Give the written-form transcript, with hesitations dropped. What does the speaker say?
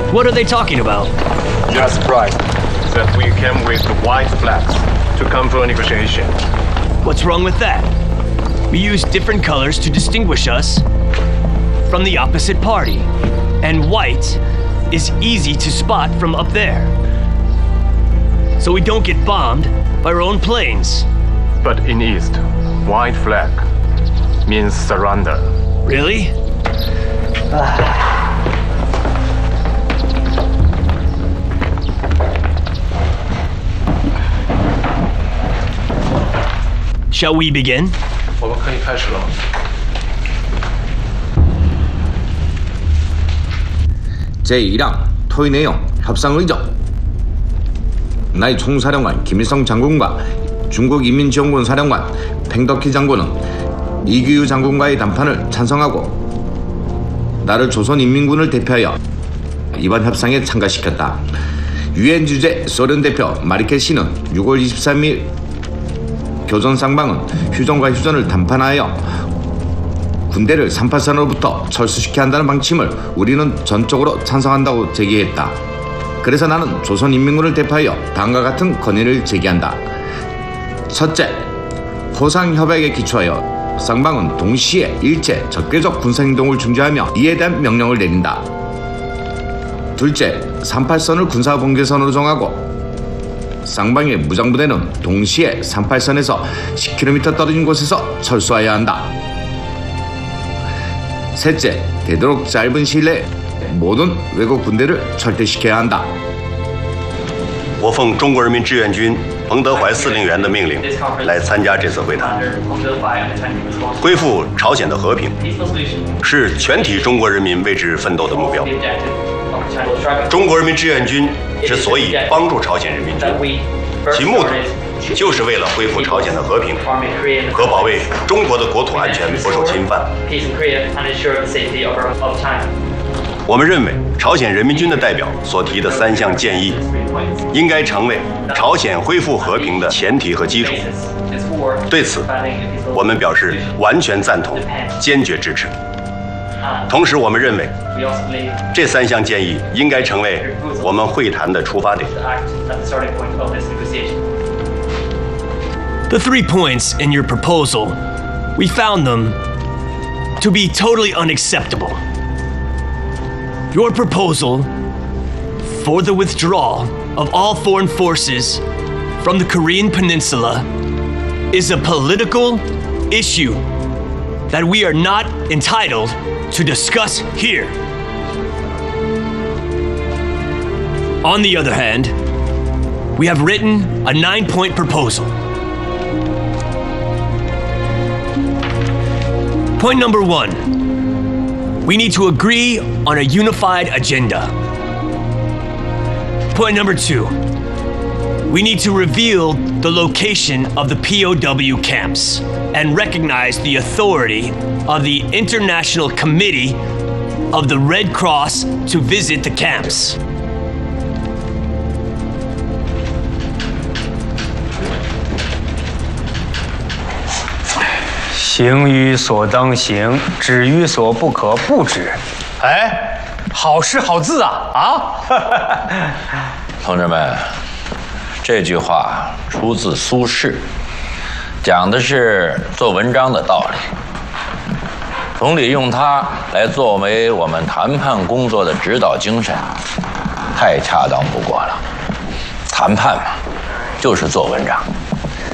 What are they talking about? Just right. That we came with the white flags to come for a negotiation. What's wrong with that? We use different colors to distinguish us from the opposite party. And white is easy to spot from up there. So we don't get bombed by our own planes. But in East, white flag means surrender. Really? Shall we begin? 我们可以开始了。 제1항 토의 내용 협상 의정. 나의 총사령관 김일성 장군과 중국인민지원군 사령관 팽덕희 장군은 이규유 장군과의談판을 찬성하고 나를 조선인민군을 대표하여 이번 협상에 참가시켰다. 유엔 주재 소련 대표 마리켈 씨는 6월 23일 교전 쌍방은 휴전과 휴전을 담판하여 군대를 38선으로부터 철수시켜야 한다는 방침을 우리는 전적으로 찬성한다고 제기했다. 그래서 나는 조선인민군을 대표하여 다음과 같은 건의를 제기한다. 첫째, 포상협약에 기초하여 쌍방은 동시에 일체 적대적 군사행동을 중지하며 이에 대한 명령을 내린다. 둘째, 38선을 군사봉쇄선으로 정하고 쌍방의 무장부대는 동시에 38선에서 10km 떨어진 곳에서 철수해야 한다. 셋째, 되도록 짧은 시일 내에 모든 외국 군대를 철퇴시켜야 한다. 我奉中国人民志愿军彭德怀司令员的命令来参加这次会谈。恢复朝鲜的和平是全体中国人民为之奋斗的目标。中国人民志愿军之所以帮助朝鲜人民军，其目的就是为了恢复朝鲜的和平和保卫中国的国土安全不受侵犯。我们认为，朝鲜人民军的代表所提的3项建议，应该成为朝鲜恢复和平的前提和基础。对此，我们表示完全赞同，坚决支持。同时，我们认为，这3项建议应该成为我们会谈的出发点。 The 3 points in your proposal, we found them to be totally unacceptable. Your proposal for the withdrawal of all foreign forces from the Korean Peninsula is a political issue that we are not entitled to discuss here. On the other hand, we have written a 9-point proposal. Point number 1, we need to agree on a unified agenda. Point number 2, we need to reveal the location of the POW camps and recognize the authority of the International Committee of the Red Cross to visit the camps. 行于所当行，止于所不可不止。哎，好诗好字啊！ 同志们，这句话出自苏轼，讲的是做文章的道理。总理用它来作为我们谈判工作的指导精神，太恰当不过了。谈判嘛，就是做文章。